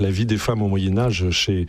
La vie des femmes au Moyen-Âge chez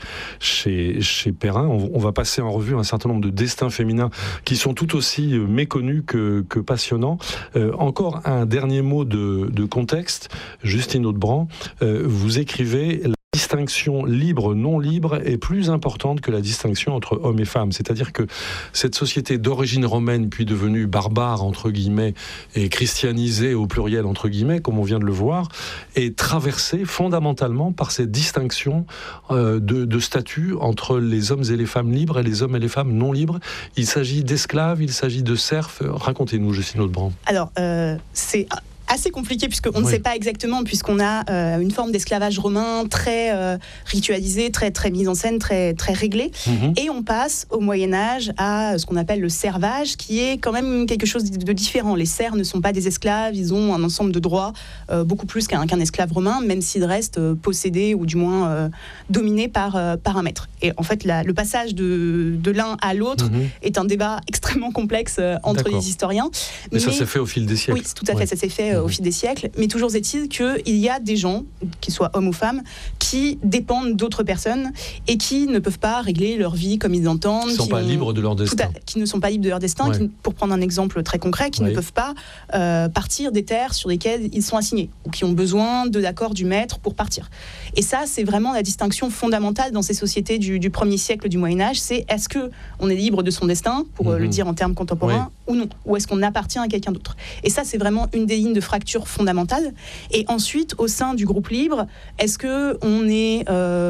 Perrin. On va passer en revue un certain nombre de destins féminins qui sont tout aussi méconnus que passionnants. Encore un dernier mot de contexte. Justine Audebran, vous écrivez... La distinction libre-non libre est plus importante que la distinction entre hommes et femmes. C'est-à-dire que cette société d'origine romaine, puis devenue barbare, entre guillemets, et christianisée au pluriel, entre guillemets, comme on vient de le voir, est traversée fondamentalement par cette distinction de statut entre les hommes et les femmes libres et les hommes et les femmes non libres. Il s'agit d'esclaves, il s'agit de serfs. Racontez-nous, Justine Audebran. Alors, c'est... assez compliqué puisqu'on ne sait pas exactement, puisqu'on a une forme d'esclavage romain très ritualisée, très mise en scène, très réglée. Et on passe au Moyen-Âge à ce qu'on appelle le servage, qui est quand même quelque chose de différent. Les serfs ne sont pas des esclaves, ils ont un ensemble de droits beaucoup plus qu'un esclave romain, même s'ils restent possédés ou du moins dominés par un maître. Et en fait, le passage de l'un à l'autre est un débat extrêmement complexe entre les historiens. Mais ça s'est fait au fil des siècles. Oui, tout à fait, ça s'est fait au fil des siècles, mais toujours est-il qu'il y a des gens, qu'ils soient hommes ou femmes, qui dépendent d'autres personnes et qui ne peuvent pas régler leur vie comme ils l'entendent. Qui ne sont pas libres de leur destin. Qui ne sont pas libres de leur destin, pour prendre un exemple très concret, qui ne peuvent pas partir des terres sur lesquelles ils sont assignés, ou qui ont besoin de l'accord du maître pour partir. Et ça, c'est vraiment la distinction fondamentale dans ces sociétés du premier siècle du Moyen-Âge, c'est est-ce qu'on est libre de son destin, pour le dire en termes contemporains, ou non, ou est-ce qu'on appartient à quelqu'un d'autre. Et ça, c'est vraiment une des lignes de fracture fondamentale. Et ensuite, au sein du groupe libre, est-ce qu'on est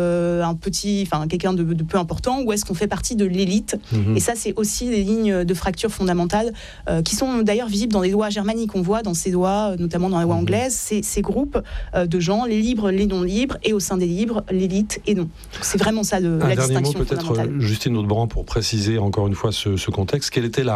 quelqu'un de peu important, ou est-ce qu'on fait partie de l'élite? Et ça, c'est aussi des lignes de fracture fondamentales qui sont d'ailleurs visibles dans les lois germaniques. On voit dans ces lois, notamment dans la loi anglaise, ces groupes de gens, les libres, les non-libres, et au sein des libres, l'élite et non. C'est vraiment ça la distinction mot, peut-être, fondamentale. Justine Audebran, pour préciser encore une fois ce contexte,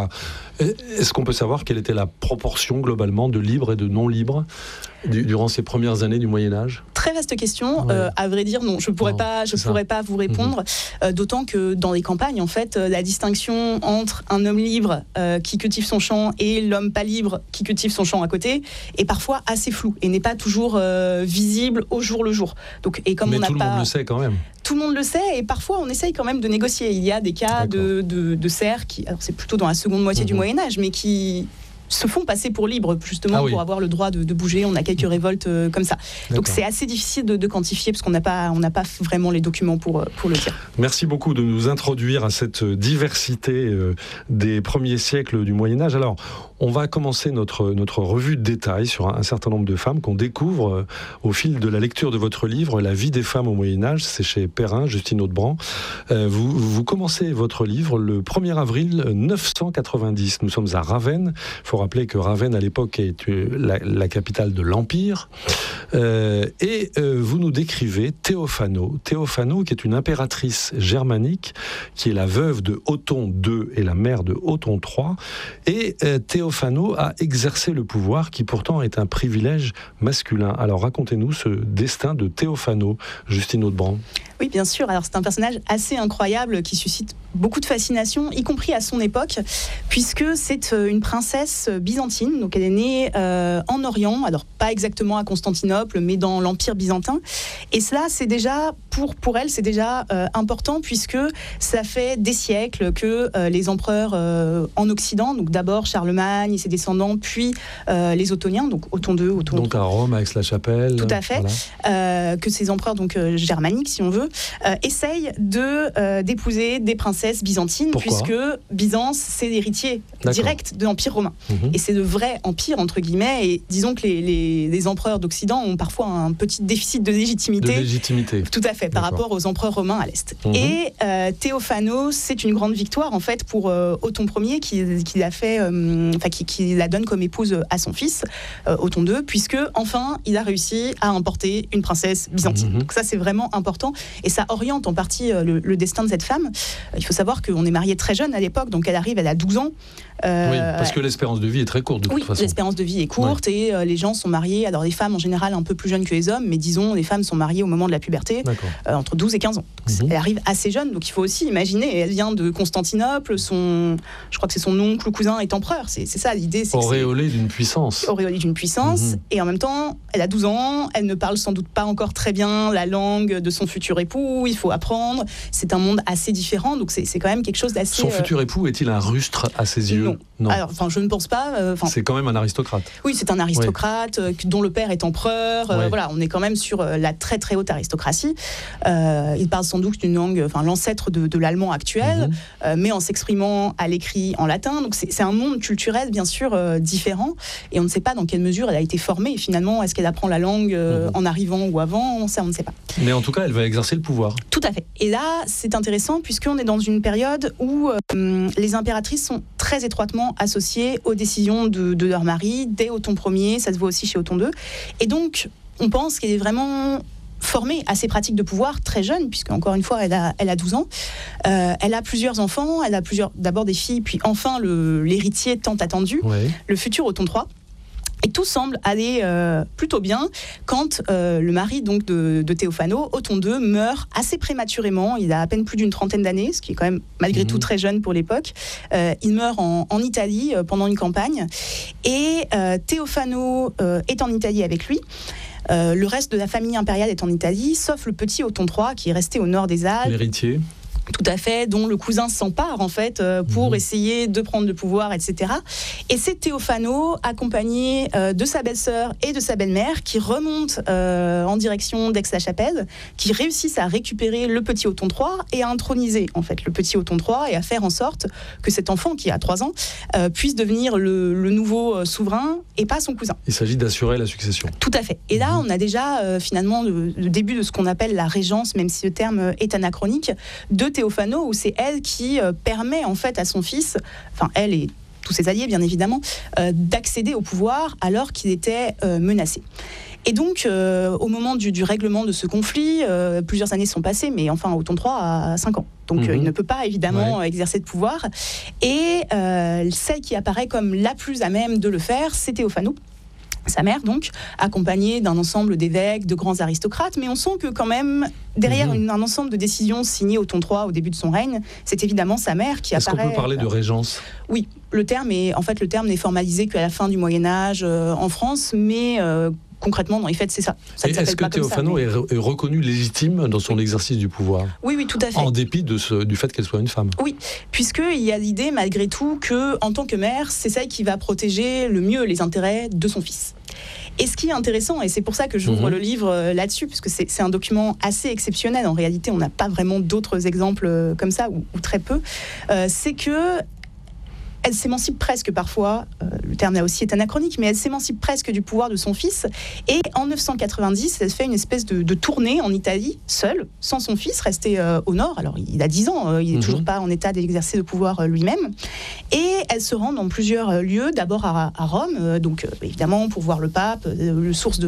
est-ce qu'on peut savoir quelle était la proportion globalement de libres et de non-libres durant ces premières années du Moyen-Âge? Très vaste question. À vrai dire, non, je pourrais pas vous répondre. D'autant que dans les campagnes, en fait, la distinction entre un homme libre qui cultive son champ et l'homme pas libre qui cultive son champ à côté est parfois assez floue et n'est pas toujours visible au jour le jour. Donc, et comme mais tout le monde le sait quand même. Tout le monde le sait, et parfois on essaye quand même de négocier. Il y a des cas de serfs qui, alors c'est plutôt dans la seconde moitié du Moyen-Âge, mais qui se font passer pour libres, justement, pour avoir le droit de bouger. On a quelques révoltes comme ça. Donc c'est assez difficile de quantifier, parce qu'on n'a pas vraiment les documents pour le dire. Merci beaucoup de nous introduire à cette diversité des premiers siècles du Moyen-Âge. Alors, on va commencer notre revue de détail sur un certain nombre de femmes qu'on découvre au fil de la lecture de votre livre, La vie des femmes au Moyen-Âge. C'est chez Perrin, Justine Audebran. Vous commencez votre livre le 1er avril 990. Nous sommes à Ravenne. Il faut rappeler que Ravenne, à l'époque, est la capitale de l'Empire. Et vous nous décrivez Théophano, qui est une impératrice germanique, qui est la veuve de Othon II et la mère de Othon III. Et Théophano a exercé le pouvoir, qui pourtant est un privilège masculin. Alors racontez-nous ce destin de Théophano, Justine Audebran. Oui, bien sûr. Alors, c'est un personnage assez incroyable qui suscite beaucoup de fascination, y compris à son époque, puisque c'est une princesse byzantine. Donc, elle est née en Orient, alors pas exactement à Constantinople, mais dans l'Empire byzantin. Et cela, c'est déjà, pour elle, c'est déjà important, puisque ça fait des siècles que les empereurs en Occident, donc d'abord Charlemagne et ses descendants, puis les Ottoniens, donc Othon II, Othon III. Donc à Rome, à Aix-la-Chapelle. Tout à fait. Voilà. Que ces empereurs, donc germaniques, si on veut, essayent d'épouser des princesses byzantines. Pourquoi ? Puisque Byzance, c'est l'héritier direct de l'Empire romain. Et c'est le vrai empire, entre guillemets, et disons que les empereurs d'Occident ont parfois un petit déficit de légitimité. Tout à fait, par rapport aux empereurs romains à l'Est. Et Théophano, c'est une grande victoire, en fait, pour Othon Ier, qui la donne comme épouse à son fils, Othon II, puisque, enfin, il a réussi à importer une princesse byzantine. Donc ça, c'est vraiment important. Et ça oriente en partie le destin de cette femme. Il faut savoir qu'on est marié très jeune à l'époque, donc elle arrive, elle a 12 ans. Oui, parce que l'espérance de vie est très courte de toute façon. Oui, l'espérance de vie est courte et les gens sont mariés, alors les femmes en général un peu plus jeunes que les hommes, mais disons les femmes sont mariées au moment de la puberté. entre 12 et 15 ans. Donc, elle arrive assez jeune, donc il faut aussi imaginer, elle vient de Constantinople, je crois que c'est son oncle ou cousin est empereur, c'est ça l'idée. Auréolée d'une puissance. Auréolée d'une puissance, et en même temps, elle a 12 ans, elle ne parle sans doute pas encore très bien la langue de son futur époux, il faut apprendre, c'est un monde assez différent, donc c'est quand même quelque chose d'assez... Son futur époux est-il un rustre à ses yeux? Non. Alors, je ne pense pas. C'est quand même un aristocrate. Oui, c'est un aristocrate dont le père est empereur. Voilà, on est quand même sur la très très haute aristocratie. Il parle sans doute d'une langue, l'ancêtre de l'allemand actuel, mais en s'exprimant à l'écrit en latin. Donc c'est un monde culturel bien sûr différent, et on ne sait pas dans quelle mesure elle a été formée. Finalement, est-ce qu'elle apprend la langue en arrivant ou avant? Ça, on ne sait pas. Mais en tout cas, elle va exercer le pouvoir. Tout à fait. Et là, c'est intéressant puisqu'on est dans une période où les impératrices sont très étroitement associées aux décisions de leur mari, dès Othon Ier, ça se voit aussi chez Othon II. Et donc, on pense qu'elle est vraiment formée à ces pratiques de pouvoir très jeune, puisque encore une fois, elle a 12 ans. Elle a plusieurs enfants, elle a d'abord des filles, puis enfin l'héritier tant attendu, le futur Othon III. Et tout semble aller plutôt bien quand le mari donc de Théophano, Othon II, meurt assez prématurément. Il a à peine plus d'une trentaine d'années, ce qui est quand même malgré tout très jeune pour l'époque. Il meurt en Italie pendant une campagne. Et Théophano est en Italie avec lui. Le reste de la famille impériale est en Italie, sauf le petit Othon III qui est resté au nord des Alpes. L'héritier. Tout à fait, dont le cousin s'empare en fait pour essayer de prendre le pouvoir, etc. Et c'est Théophano, accompagné de sa belle-sœur et de sa belle-mère, qui remontent en direction d'Aix-la-Chapelle, qui réussissent à récupérer le petit Othon III et à introniser en fait le petit Othon III et à faire en sorte que cet enfant qui a 3 ans puisse devenir le nouveau souverain et pas son cousin. Il s'agit d'assurer la succession. Tout à fait. Et là, on a déjà finalement le début de ce qu'on appelle la régence, même si le terme est anachronique, de Théophano, où c'est elle qui permet en fait à son fils, elle et tous ses alliés bien évidemment, d'accéder au pouvoir alors qu'il était menacé. Et donc, au moment du règlement de ce conflit, plusieurs années sont passées, mais enfin, Othon III a 5 ans. Donc, il ne peut pas, évidemment, exercer de pouvoir. Et celle qui apparaît comme la plus à même de le faire, c'est Théophano. Sa mère, donc, accompagnée d'un ensemble d'évêques, de grands aristocrates, mais on sent que quand même, derrière un ensemble de décisions signées Othon III au début de son règne, c'est évidemment sa mère qui apparaît. Est-ce qu'on peut parler de régence ? Oui, le terme n'est formalisé qu'à la fin du Moyen-Âge en France, mais concrètement, dans les faits, c'est ça. Est-ce que Théophano est reconnu légitime dans son exercice du pouvoir ? Oui, tout à fait. En dépit du fait qu'elle soit une femme. Oui, puisqu'il y a l'idée, malgré tout, qu'en tant que mère, c'est celle qui va protéger le mieux les intérêts de son fils. Et ce qui est intéressant, et c'est pour ça que j'ouvre le livre là-dessus, parce que c'est un document assez exceptionnel, en réalité, on n'a pas vraiment d'autres exemples comme ça, ou très peu, c'est que elle s'émancipe presque parfois, le terme là aussi est anachronique, mais elle s'émancipe presque du pouvoir de son fils. Et en 990, elle fait une espèce de tournée en Italie, seule, sans son fils, resté au nord. Alors il a 10 ans, il n'est toujours pas en état d'exercer le pouvoir lui-même. Et elle se rend dans plusieurs lieux, d'abord à Rome, donc évidemment pour voir le pape, la source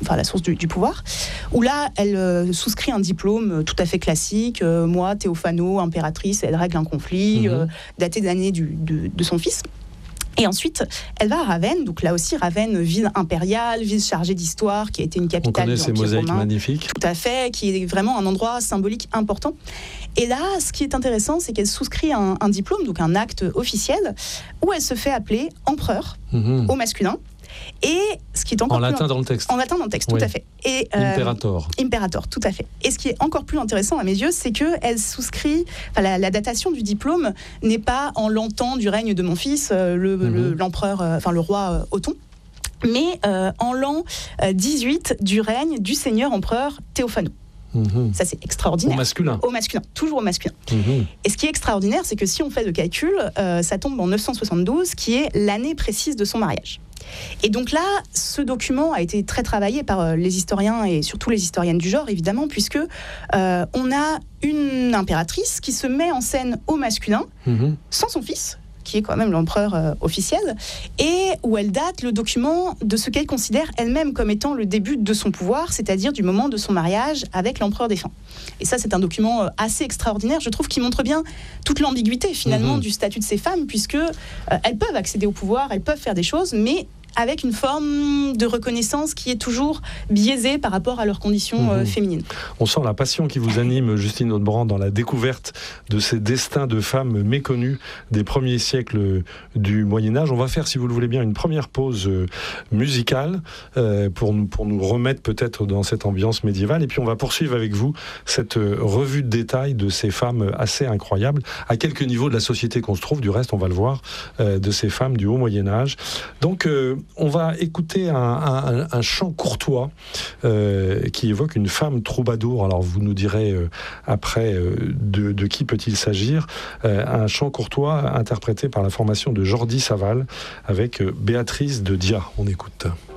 du pouvoir, où là elle souscrit un diplôme tout à fait classique, moi, Théophano, impératrice, elle règle un conflit, daté de l'année de son fils. Et ensuite, elle va à Ravenne, donc là aussi Ravenne, ville impériale, ville chargée d'histoire, qui a été une capitale de l'Empire romain. On connaît ces mosaïques magnifiques. Tout à fait, qui est vraiment un endroit symbolique important. Et là, ce qui est intéressant, c'est qu'elle souscrit un diplôme, donc un acte officiel, où elle se fait appeler empereur au masculin. Et ce qui est encore en latin dans le texte. En latin dans le texte, tout à fait. Et Imperator. Imperator, tout à fait. Et ce qui est encore plus intéressant à mes yeux, c'est que elle souscrit. La datation du diplôme n'est pas en l'an du règne de mon fils, l'empereur, le roi Othon, mais en l'an 18 du règne du seigneur empereur Théophano. Ça, c'est extraordinaire. Au masculin, toujours au masculin. Et ce qui est extraordinaire, c'est que si on fait le calcul, ça tombe en 972, qui est l'année précise de son mariage. Et donc là, ce document a été très travaillé par les historiens et surtout les historiennes du genre, évidemment, puisque on a une impératrice qui se met en scène au masculin, sans son fils, qui est quand même l'empereur officiel, et où elle date le document de ce qu'elle considère elle-même comme étant le début de son pouvoir, c'est-à-dire du moment de son mariage avec l'empereur défunt. Et ça, c'est un document assez extraordinaire, je trouve, qui montre bien toute l'ambiguïté, finalement, du statut de ces femmes, puisque elles peuvent accéder au pouvoir, elles peuvent faire des choses, mais avec une forme de reconnaissance qui est toujours biaisée par rapport à leurs conditions féminines. On sent la passion qui vous anime, Justine Audebrand, dans la découverte de ces destins de femmes méconnues des premiers siècles du Moyen-Âge. On va faire, si vous le voulez bien, une première pause musicale pour nous remettre peut-être dans cette ambiance médiévale. Et puis on va poursuivre avec vous cette revue de détail de ces femmes assez incroyables, à quelques niveaux de la société qu'on se trouve, du reste on va le voir, de ces femmes du haut Moyen-Âge. Donc on va écouter un chant courtois qui évoque une femme troubadour. Alors vous nous direz après de qui peut-il s'agir. Un chant courtois interprété par la formation de Jordi Savall avec Béatrice de Dia. On écoute.